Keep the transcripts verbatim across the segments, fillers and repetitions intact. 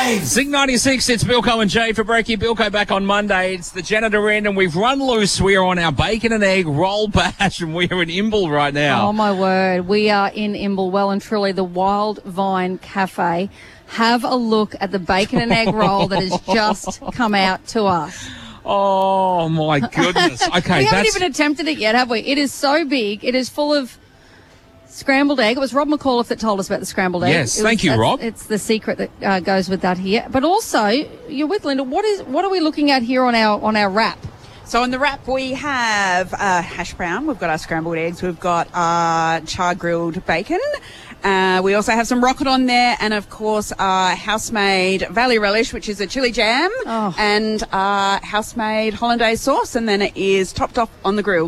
Dave! Zing ninety-six, it's Bilko and Jay for Breaky. Bilko back on Monday. It's the janitor in, and we've run loose. We are on our bacon and egg roll bash, and we are in Imbil right now. Oh, my word. We are in Imbil, well and truly, the Wild Vine Cafe. Have a look at the bacon and egg roll that has just come out to us. Oh, my goodness. Okay, we haven't that's... even attempted it yet, have we? It is so big. It is full of scrambled egg. It was Rob McAuliffe that told us about the scrambled egg. Yes, it thank was, you, Rob. It's the secret that uh, goes with that here. But also, you're with Linda. What is what are we looking at here on our on our wrap? So on the wrap, we have uh, hash brown. We've got our scrambled eggs. We've got our char-grilled bacon. Uh, we also have some rocket on there, and of course our house-made Valley Relish, which is a chili jam, oh. and our house-made hollandaise sauce, and then it is topped off on the grill.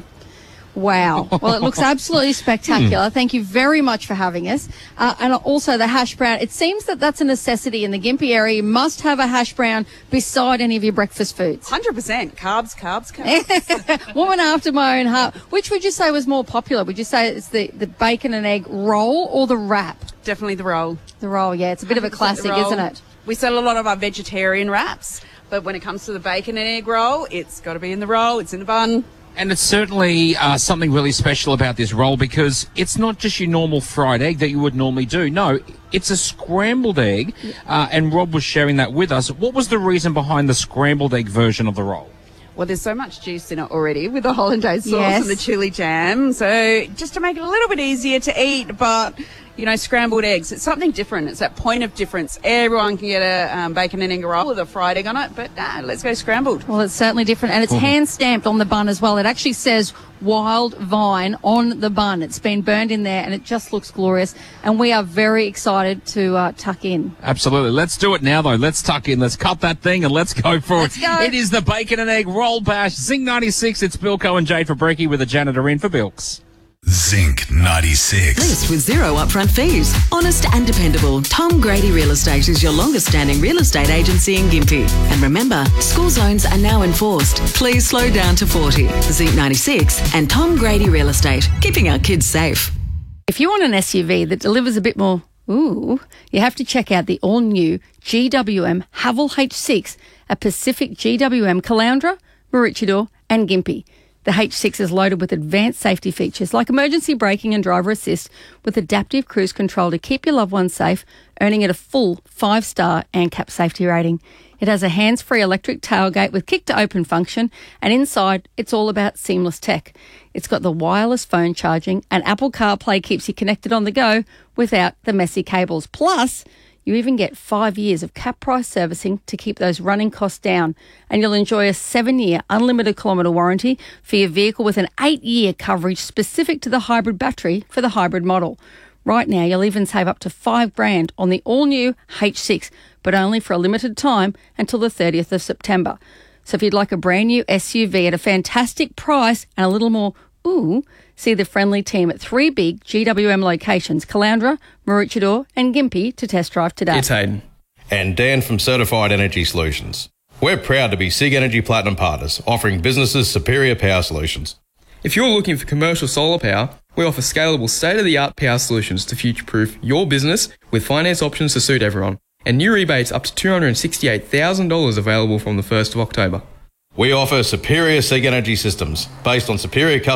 Wow. Well, it looks absolutely spectacular. Thank you very much for having us. Uh, and also the hash brown. It seems that that's a necessity in the Gympie area. You must have a hash brown beside any of your breakfast foods. one hundred percent. Carbs, carbs, carbs. Woman after my own heart. Which would you say was more popular? Would you say it's the, the bacon and egg roll or the wrap? Definitely the roll. The roll, yeah. It's a bit of a classic, isn't it? We sell a lot of our vegetarian wraps, but when it comes to the bacon and egg roll, it's got to be in the roll. It's in the bun. And it's certainly uh, something really special about this roll, because it's not just your normal fried egg that you would normally do. No, it's a scrambled egg, uh, and Rob was sharing that with us. What was the reason behind the scrambled egg version of the roll? Well, there's so much juice in it already with the hollandaise sauce yes. and the chili jam. So just to make it a little bit easier to eat, but, you know, scrambled eggs, it's something different. It's that point of difference. Everyone can get a um, bacon and egg roll with a fried egg on it, but nah, let's go scrambled. Well, it's certainly different, and it's mm-hmm. hand-stamped on the bun as well. It actually says Wild Vine on the bun. It's been burned in there, and it just looks glorious, and we are very excited to uh, tuck in. Absolutely. Let's do it now, though. Let's tuck in. Let's cut that thing, and let's go for let's it. Go. It is the bacon and egg roll bash. Zing ninety-six, it's Bilko and Jade for Breaky with a janitor in for Bilks. Zinc ninety-six. Lease with zero upfront fees. Honest and dependable. Tom Grady Real Estate is your longest standing real estate agency in Gympie. And remember, school zones are now enforced. Please slow down to forty. Zinc ninety-six and Tom Grady Real Estate. Keeping our kids safe. If you want an S U V that delivers a bit more ooh, you have to check out the all-new G W M Haval H six at Pacific G W M Caloundra, Maroochydore and Gympie. The H six is loaded with advanced safety features like emergency braking and driver assist with adaptive cruise control to keep your loved ones safe, earning it a full five-star ANCAP safety rating. It has a hands-free electric tailgate with kick-to-open function, and inside it's all about seamless tech. It's got the wireless phone charging, and Apple CarPlay keeps you connected on the go without the messy cables. Plus, you even get five years of cap price servicing to keep those running costs down. And you'll enjoy a seven-year unlimited kilometre warranty for your vehicle with an eight-year coverage specific to the hybrid battery for the hybrid model. Right now, you'll even save up to five grand on the all-new H six, but only for a limited time until the thirtieth of September. So if you'd like a brand new S U V at a fantastic price and a little more ooh, see the friendly team at three big G W M locations, Caloundra, Maroochydore and Gympie, to test drive today. It's Hayden. And Dan from Certified Energy Solutions. We're proud to be SIG Energy Platinum partners, offering businesses superior power solutions. If you're looking for commercial solar power, we offer scalable state-of-the-art power solutions to future-proof your business with finance options to suit everyone. And new rebates up to two hundred sixty-eight thousand dollars available from the first of October. We offer superior SIG Energy systems based on superior